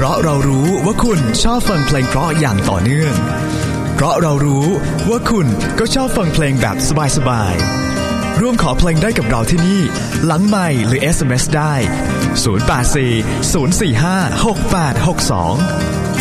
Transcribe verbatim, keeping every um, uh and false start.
ราะเรารู้ว่าคุณชอบฟังเพลงเพราะอย่างต่อเนื่องเพราะเรารู้ว่าคุณก็ชอบฟังเพลงแบบสบายๆร่วมขอเพลงได้กับเราที่นี่หลังไมค์หรือ เอส เอ็ม เอส ได้ศูนย์ แปด สี่ ศูนย์ สี่ ห้า หก แปด หก สอง